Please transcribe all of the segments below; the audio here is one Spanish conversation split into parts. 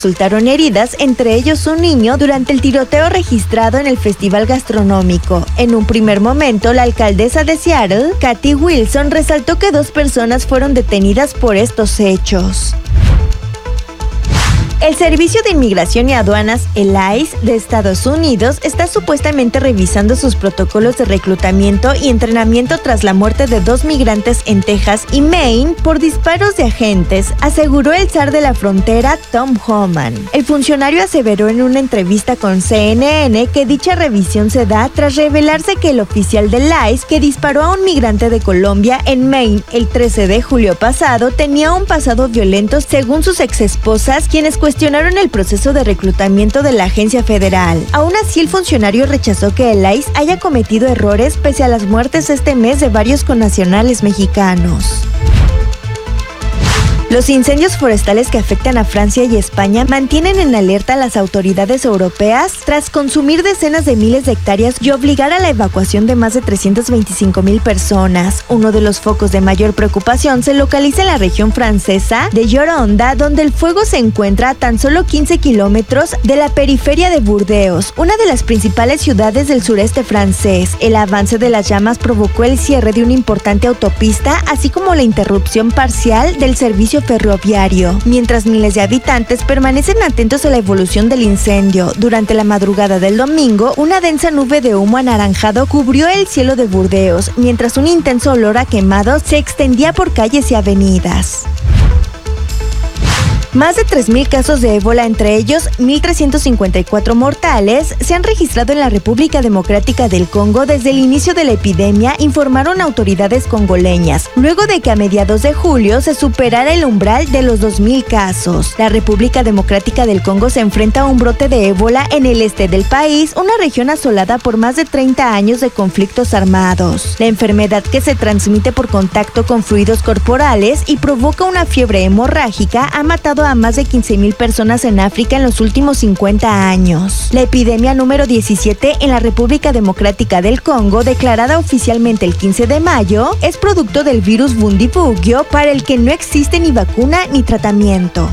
resultaron heridas, entre ellos un niño, durante el tiroteo registrado en el festival gastronómico. En un primer momento, la alcaldesa de Seattle, Kathy Wilson, resaltó que 2 personas fueron detenidas por estos hechos. El Servicio de Inmigración y Aduanas, el ICE, de Estados Unidos, está supuestamente revisando sus protocolos de reclutamiento y entrenamiento tras la muerte de 2 migrantes en Texas y Maine por disparos de agentes, aseguró el zar de la frontera, Tom Homan. El funcionario aseveró en una entrevista con CNN que dicha revisión se da tras revelarse que el oficial del ICE que disparó a un migrante de Colombia en Maine el 13 de julio pasado tenía un pasado violento según sus exesposas, quienes cuestionaron el proceso de reclutamiento de la agencia federal. Aún así, el funcionario rechazó que el ICE haya cometido errores pese a las muertes este mes de varios connacionales mexicanos. Los incendios forestales que afectan a Francia y España mantienen en alerta a las autoridades europeas tras consumir decenas de miles de hectáreas y obligar a la evacuación de más de 325,000 personas. Uno de los focos de mayor preocupación se localiza en la región francesa de Gironda, donde el fuego se encuentra a tan solo 15 kilómetros de la periferia de Burdeos, una de las principales ciudades del sureste francés. El avance de las llamas provocó el cierre de una importante autopista, así como la interrupción parcial del servicio ferroviario, mientras miles de habitantes permanecen atentos a la evolución del incendio. Durante la madrugada del domingo, una densa nube de humo anaranjado cubrió el cielo de Burdeos, mientras un intenso olor a quemado se extendía por calles y avenidas. Más de 3,000 casos de ébola, entre ellos 1,354 mortales, se han registrado en la República Democrática del Congo desde el inicio de la epidemia, informaron autoridades congoleñas, luego de que a mediados de julio se superara el umbral de los 2,000 casos. La República Democrática del Congo se enfrenta a un brote de ébola en el este del país, una región asolada por más de 30 años de conflictos armados. La enfermedad, que se transmite por contacto con fluidos corporales y provoca una fiebre hemorrágica, ha matado a más de 15,000 personas en África en los últimos 50 años. La epidemia número 17 en la República Democrática del Congo, declarada oficialmente el 15 de mayo, es producto del virus Bundibugyo, para el que no existe ni vacuna ni tratamiento.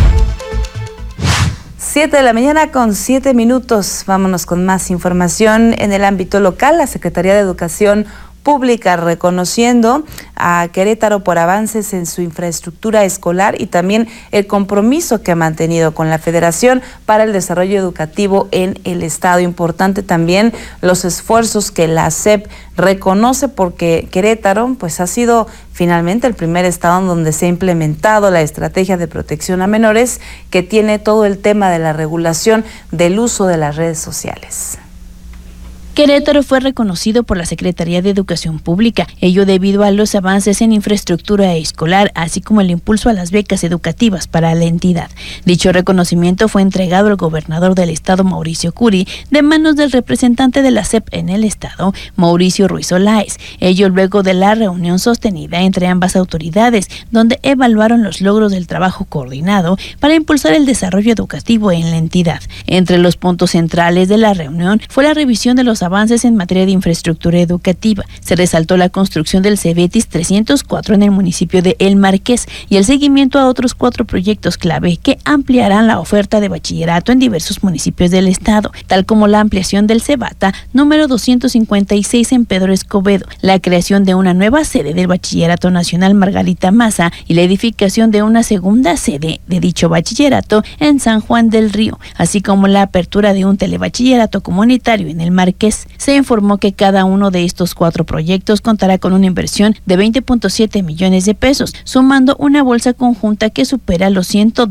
7 de la mañana con 7 minutos. Vámonos con más información en el ámbito local. La Secretaría de Educación Pública reconociendo a Querétaro por avances en su infraestructura escolar y también el compromiso que ha mantenido con la Federación para el desarrollo educativo en el estado. Importante también los esfuerzos que la SEP reconoce, porque Querétaro pues ha sido finalmente el primer estado en donde se ha implementado la estrategia de protección a menores, que tiene todo el tema de la regulación del uso de las redes sociales. Querétaro fue reconocido por la Secretaría de Educación Pública, ello debido a los avances en infraestructura escolar, así como el impulso a las becas educativas para la entidad. Dicho reconocimiento fue entregado al gobernador del estado, Mauricio Curi, de manos del representante de la SEP en el estado, Mauricio Ruiz Olaez, ello luego de la reunión sostenida entre ambas autoridades, donde evaluaron los logros del trabajo coordinado para impulsar el desarrollo educativo en la entidad. Entre los puntos centrales de la reunión fue la revisión de los avances en materia de infraestructura educativa. Se resaltó la construcción del Cebetis 304 en el municipio de El Marqués y el seguimiento a otros 4 proyectos clave que ampliarán la oferta de bachillerato en diversos municipios del estado, tal como la ampliación del Cebata número 256 en Pedro Escobedo, la creación de una nueva sede del Bachillerato Nacional Margarita Maza y la edificación de una segunda sede de dicho bachillerato en San Juan del Río, así como la apertura de un telebachillerato comunitario en El Marqués. Se informó que cada uno de estos 4 proyectos contará con una inversión de 20.7 millones de pesos, sumando una bolsa conjunta que supera los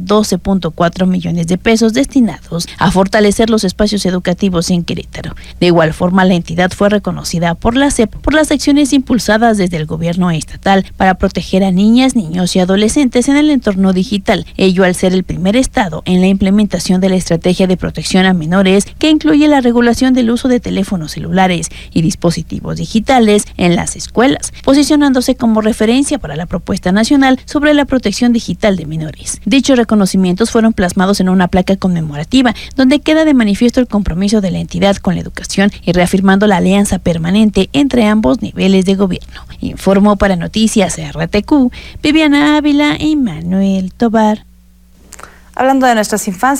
112.4 millones de pesos destinados a fortalecer los espacios educativos en Querétaro. De igual forma, la entidad fue reconocida por la SEP por las acciones impulsadas desde el gobierno estatal para proteger a niñas, niños y adolescentes en el entorno digital, ello al ser el primer estado en la implementación de la estrategia de protección a menores, que incluye la regulación del uso de teléfonos celulares y dispositivos digitales en las escuelas, posicionándose como referencia para la propuesta nacional sobre la protección digital de menores. Dichos reconocimientos fueron plasmados en una placa conmemorativa, donde queda de manifiesto el compromiso de la entidad con la educación y reafirmando la alianza permanente entre ambos niveles de gobierno. Informó para Noticias RTQ, Viviana Ávila y Manuel Tobar. Hablando de nuestras infancias,